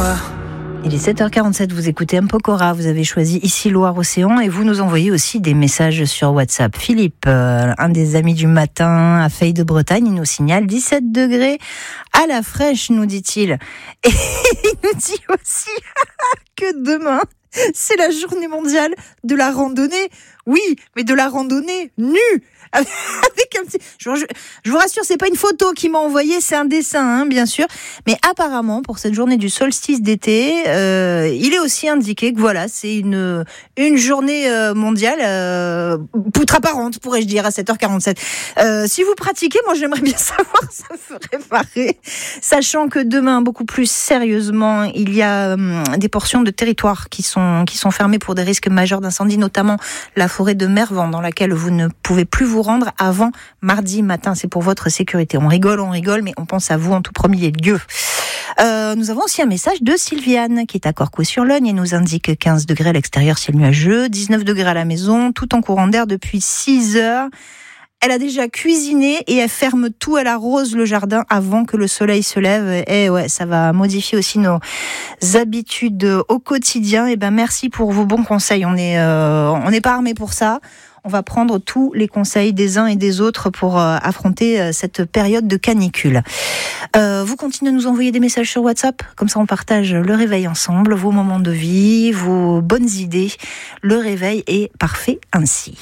Il est 7h47, vous écoutez Mpokora, vous avez choisi ici Loire-Océan et vous nous envoyez aussi des messages sur WhatsApp. Philippe, un des amis du matin à Feuille de Bretagne, il nous signale 17 degrés à la fraîche, nous dit-il. Et il nous dit aussi que demain, c'est la journée mondiale de la randonnée. Oui, mais de la randonnée nue. Avec un petit... je vous rassure, c'est pas une photo qu'il m'a envoyée, c'est un dessin, bien sûr. Mais apparemment, pour cette journée du solstice d'été, il est aussi indiqué que voilà, c'est une journée mondiale poutre apparente, pourrais-je dire, à 7h47. Si vous pratiquez, moi j'aimerais bien savoir, ça me ferait marrer. Sachant que demain, beaucoup plus sérieusement, il y a des portions de territoire qui sont fermées pour des risques majeurs d'incendie, notamment la forêt de Mervan, dans laquelle vous ne pouvez plus vous rendre avant mardi matin. C'est pour votre sécurité. On rigole, mais on pense à vous en tout premier lieu. Nous avons aussi un message de Sylviane qui est à Corcouët-sur-Logne et nous indique 15 degrés à l'extérieur, ciel nuageux, 19 degrés à la maison, tout en courant d'air depuis 6 heures. Elle a déjà cuisiné et elle ferme tout, elle arrose le jardin avant que le soleil se lève. Et ouais, ça va modifier aussi nos habitudes au quotidien. Et ben merci pour vos bons conseils. On n'est pas armés pour ça. On va prendre tous les conseils des uns et des autres pour affronter cette période de canicule. Vous continuez à nous envoyer des messages sur WhatsApp, comme ça on partage le réveil ensemble, vos moments de vie, vos bonnes idées. Le réveil est parfait ainsi.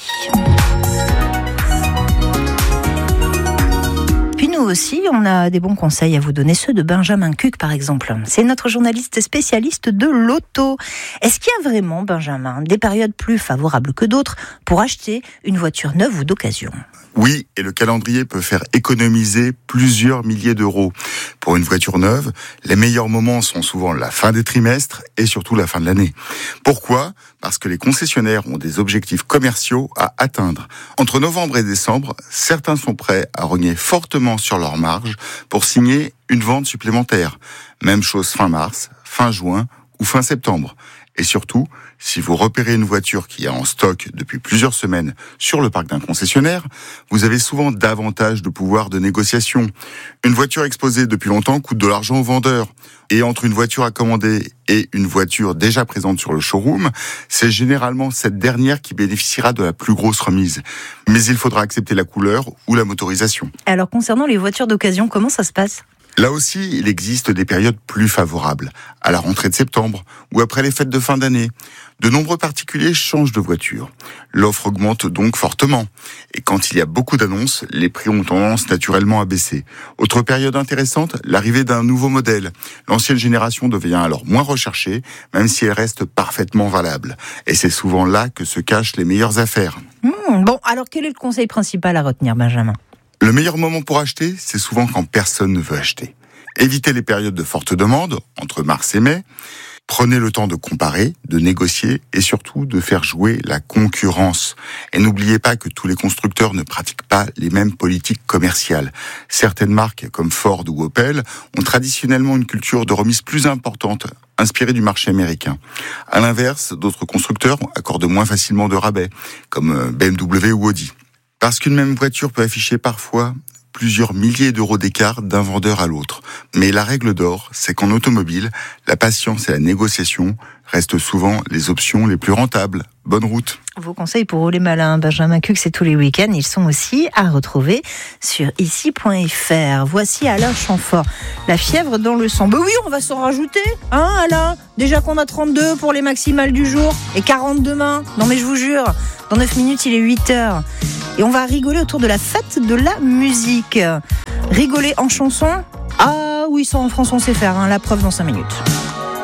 Puis nous aussi, on a des bons conseils à vous donner, ceux de Benjamin Cuc par exemple. C'est notre journaliste spécialiste de l'auto. Est-ce qu'il y a vraiment, Benjamin, des périodes plus favorables que d'autres pour acheter une voiture neuve ou d'occasion ? Oui, et le calendrier peut faire économiser plusieurs milliers d'euros. Pour une voiture neuve, les meilleurs moments sont souvent la fin des trimestres et surtout la fin de l'année. Pourquoi ? Parce que les concessionnaires ont des objectifs commerciaux à atteindre. Entre novembre et décembre, certains sont prêts à rogner fortement sur leurs marges pour signer une vente supplémentaire. Même chose fin mars, fin juin ou fin septembre. Et surtout, si vous repérez une voiture qui est en stock depuis plusieurs semaines sur le parc d'un concessionnaire, vous avez souvent davantage de pouvoir de négociation. Une voiture exposée depuis longtemps coûte de l'argent au vendeur. Et entre une voiture à commander et une voiture déjà présente sur le showroom, c'est généralement cette dernière qui bénéficiera de la plus grosse remise. Mais il faudra accepter la couleur ou la motorisation. Alors concernant les voitures d'occasion, comment ça se passe ? Là aussi, il existe des périodes plus favorables, à la rentrée de septembre ou après les fêtes de fin d'année. De nombreux particuliers changent de voiture. L'offre augmente donc fortement. Et quand il y a beaucoup d'annonces, les prix ont tendance naturellement à baisser. Autre période intéressante, l'arrivée d'un nouveau modèle. L'ancienne génération devient alors moins recherchée, même si elle reste parfaitement valable. Et c'est souvent là que se cachent les meilleures affaires. Bon, alors quel est le conseil principal à retenir, Benjamin ? Le meilleur moment pour acheter, c'est souvent quand personne ne veut acheter. Évitez les périodes de forte demande, entre mars et mai. Prenez le temps de comparer, de négocier et surtout de faire jouer la concurrence. Et n'oubliez pas que tous les constructeurs ne pratiquent pas les mêmes politiques commerciales. Certaines marques, comme Ford ou Opel, ont traditionnellement une culture de remise plus importante, inspirée du marché américain. À l'inverse, d'autres constructeurs accordent moins facilement de rabais, comme BMW ou Audi. Parce qu'une même voiture peut afficher parfois plusieurs milliers d'euros d'écart d'un vendeur à l'autre. Mais la règle d'or, c'est qu'en automobile, la patience et la négociation restent souvent les options les plus rentables. Bonne route. Vos conseils pour rouler malin, Benjamin Cuc, c'est tous les week-ends. Ils sont aussi à retrouver sur ici.fr. Voici Alain Chamfort. La fièvre dans le sang. Ben oui, on va s'en rajouter, hein Alain ? Déjà qu'on a 32 pour les maximales du jour et 40 demain. Non mais je vous jure, dans 9 minutes, il est 8h. Et on va rigoler autour de la fête de la musique. Rigoler en chanson ? Ah oui, ça en France on sait faire, la preuve dans 5 minutes.